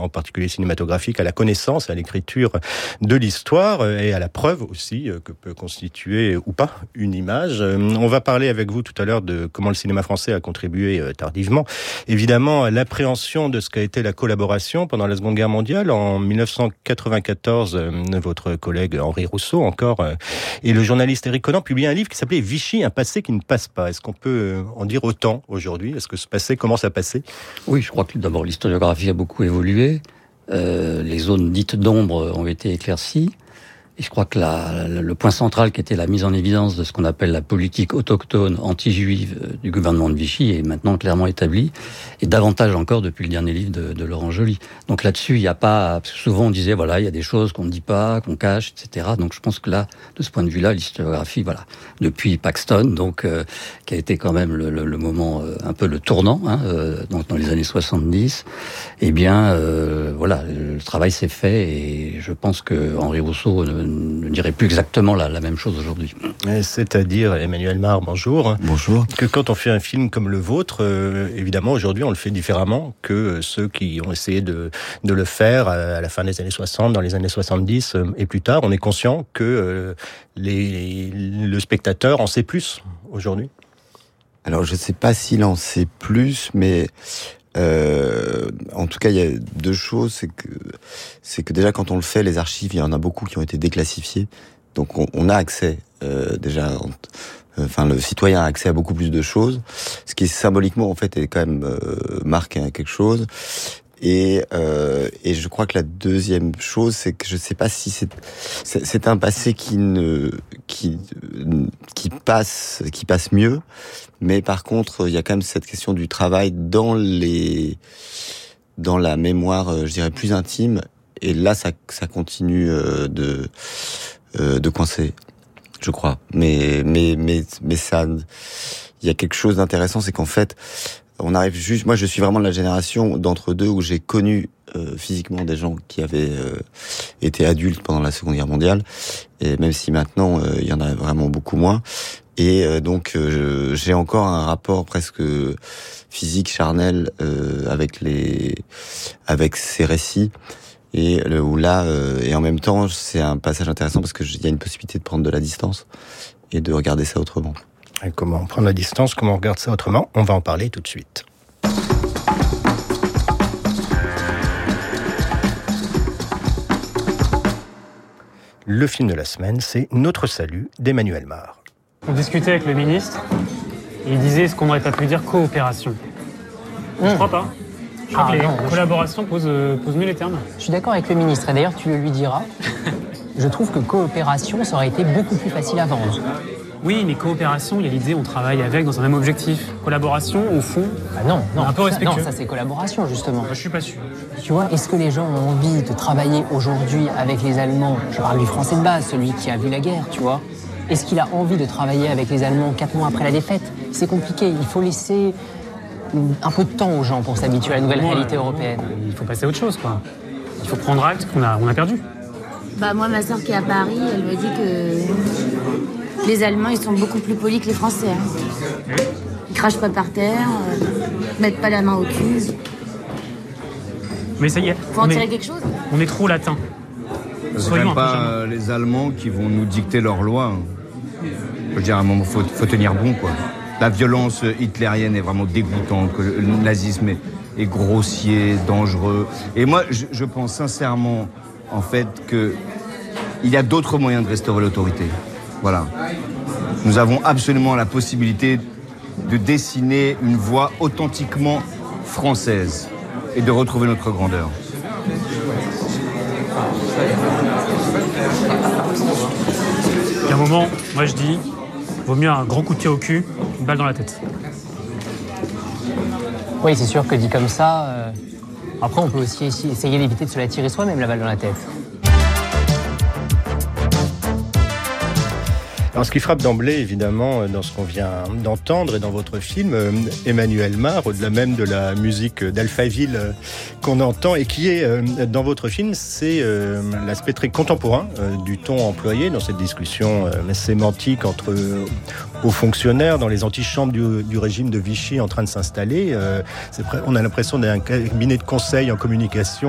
en particulier cinématographique, à la connaissance, à l'écriture de l'histoire et à la preuve aussi que peut constituer ou pas une image. On va parler avec vous tout à l'heure de comment le cinéma français a contribué tardivement, évidemment, à l'appréhension de ce qu'a été la collaboration pendant la Seconde Guerre mondiale. En 1994, votre collègue Henri Rousseau encore et le journaliste Éric Conan publient un livre qui s'appelait Vichy, un passé qui ne passe pas. Est-ce qu'on peut en dire autant aujourd'hui ? Est-ce que ce passé commence à passer ? Oui, je crois que d'abord l'historiographie a beaucoup évolué. Les zones dites d'ombre ont été éclaircies. Et je crois que le point central qui était la mise en évidence de ce qu'on appelle la politique autochtone anti-juive du gouvernement de Vichy est maintenant clairement établi, et davantage encore depuis le dernier livre de Laurent Joly. Donc là-dessus, il n'y a pas... Parce que souvent on disait, voilà, il y a des choses qu'on ne dit pas, qu'on cache, etc. Donc je pense que là, de ce point de vue-là, l'historiographie, voilà, depuis Paxton, donc qui a été quand même le moment, un peu le tournant, donc dans les années 70, eh bien, voilà, le travail s'est fait, et je pense que Henri Rousseau ne dirait plus exactement la même chose aujourd'hui. C'est-à-dire, Emmanuel Mar, bonjour. Bonjour. Que quand on fait un film comme le vôtre, évidemment, aujourd'hui, on le fait différemment que ceux qui ont essayé de le faire à la fin des années 60, dans les années 70 et plus tard. On est conscient que le spectateur en sait plus aujourd'hui. Alors, je ne sais pas s'il en sait plus, mais en tout cas, il y a deux choses. C'est que déjà, quand on le fait, les archives, il y en a beaucoup qui ont été déclassifiées. Donc, on a accès déjà. Enfin, le citoyen a accès à beaucoup plus de choses, ce qui symboliquement, en fait, est quand même marque quelque chose. Et je crois que la deuxième chose, c'est que je sais pas si c'est un passé qui passe mieux, mais par contre, il y a quand même cette question du travail dans la mémoire, je dirais plus intime, et là ça continue de coincer, je crois. Mais ça, il y a quelque chose d'intéressant, c'est qu'en fait, on arrive juste... Moi, je suis vraiment de la génération d'entre deux où j'ai connu physiquement des gens qui avaient été adultes pendant la Seconde Guerre mondiale, et même si maintenant, il y en a vraiment beaucoup moins. Et donc, j'ai encore un rapport presque physique, charnel, avec ces récits. Et et en même temps, c'est un passage intéressant parce que il y a une possibilité de prendre de la distance et de regarder ça autrement. Et comment prendre la distance, comment on regarde ça autrement ? On va en parler tout de suite. Le film de la semaine, c'est Notre salut d'Emmanuel Mar. On discutait avec le ministre, et il disait ce qu'on n'aurait pas pu dire coopération. Je crois pas. Je crois que collaboration pose mieux les termes. Je suis d'accord avec le ministre, et d'ailleurs tu le lui diras. Je trouve que coopération, ça aurait été beaucoup plus facile à vendre. Oui, mais coopération, il y a l'idée, on travaille avec dans un même objectif. Collaboration, au fond, non, un peu respectueux. Non, ça c'est collaboration, justement. Je suis pas sûr. Tu vois, est-ce que les gens ont envie de travailler aujourd'hui avec les Allemands ? Je parle du français de base, celui qui a vu la guerre, tu vois. Est-ce qu'il a envie de travailler avec les Allemands 4 mois après la défaite ? C'est compliqué, il faut laisser un peu de temps aux gens pour s'habituer à la nouvelle réalité européenne. Il faut passer à autre chose, quoi. Il faut prendre acte qu'on a perdu. Moi, ma sœur qui est à Paris, elle me dit que les Allemands, ils sont beaucoup plus polis que les Français. Ils crachent pas par terre, mettent pas la main au cul. Mais ça y est. Faut en tirer quelque chose. On est trop latin. C'est quand même pas les Allemands qui vont nous dicter leurs lois. Je veux dire, à un moment, faut tenir bon, quoi. La violence hitlérienne est vraiment dégoûtante, que le nazisme est grossier, dangereux. Et moi, je pense sincèrement, en fait, qu'il y a d'autres moyens de restaurer l'autorité. Voilà. Nous avons absolument la possibilité de dessiner une voie authentiquement française et de retrouver notre grandeur. Il y a un moment, moi je dis, vaut mieux un grand coup de pied au cul qu'une balle dans la tête. Oui, c'est sûr que dit comme ça... Après, on peut aussi essayer d'éviter de se la tirer soi-même, la balle dans la tête. Alors, ce qui frappe d'emblée, évidemment, dans ce qu'on vient d'entendre et dans votre film, Emmanuel Mar, au-delà même de la musique d'Alphaville qu'on entend et qui est dans votre film, c'est l'aspect très contemporain du ton employé dans cette discussion sémantique entre hauts fonctionnaires dans les antichambres du régime de Vichy en train de s'installer. On a l'impression d'un cabinet de conseil en communication